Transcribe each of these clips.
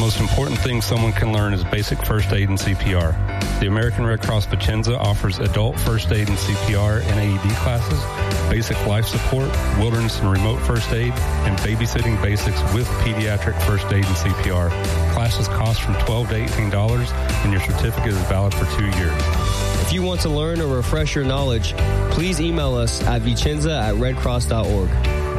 most important thing someone can learn is basic first aid and CPR. The American Red Cross Vicenza offers adult first aid and CPR and AED classes, basic life support, wilderness and remote first aid, and babysitting basics with pediatric first aid and CPR. Classes cost from $12 to $18, and your certificate is valid for 2 years. If you want to learn or refresh your knowledge, please email us at vicenza@redcross.org.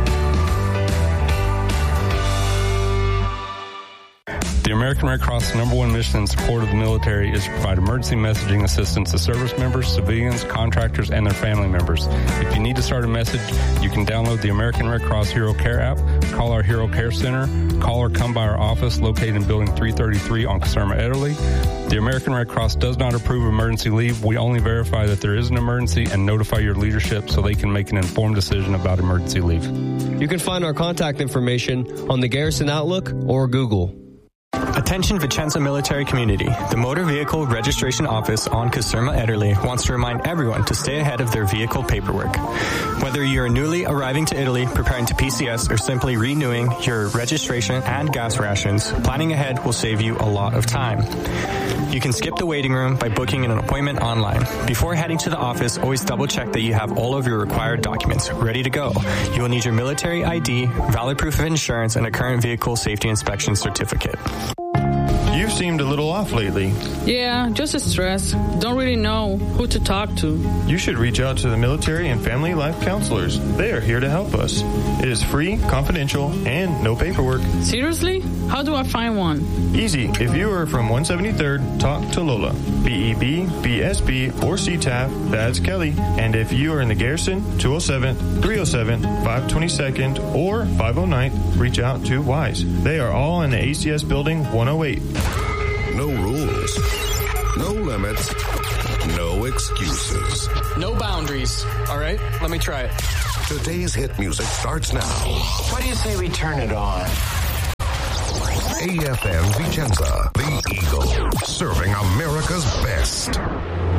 The American Red Cross' number one mission in support of the military is to provide emergency messaging assistance to service members, civilians, contractors, and their family members. If you need to start a message, you can download the American Red Cross Hero Care app, call our Hero Care Center, call or come by our office located in Building 333 on Caserma Ederle. The American Red Cross does not approve emergency leave. We only verify that there is an emergency and notify your leadership so they can make an informed decision about emergency leave. You can find our contact information on the Garrison Outlook or Google. Attention Vicenza military community. The Motor Vehicle Registration Office on Caserma Ederle wants to remind everyone to stay ahead of their vehicle paperwork. Whether you're newly arriving to Italy, preparing to PCS, or simply renewing your registration and gas rations, planning ahead will save you a lot of time. You can skip the waiting room by booking an appointment online. Before heading to the office, always double check that you have all of your required documents ready to go. You will need your military ID, valid proof of insurance, and a current vehicle safety inspection certificate. You've seemed a little off lately. Yeah, just stressed. Don't really know who to talk to. You should reach out to the military and family life counselors. They are here to help us. It is free, confidential, and no paperwork. Seriously? How do I find one? Easy. If you are from 173rd, talk to Lola. BEB, BSB, or CTAF, that's Kelly. And if you are in the Garrison, 207, 307, 522nd, or 509th, reach out to Wise. They are all in the ACS Building 108. No rules, no limits, no excuses. No boundaries. All right, let me try it. Today's hit music starts now. What do you say we turn it on? AFM Vicenza, the Eagle, serving America's best.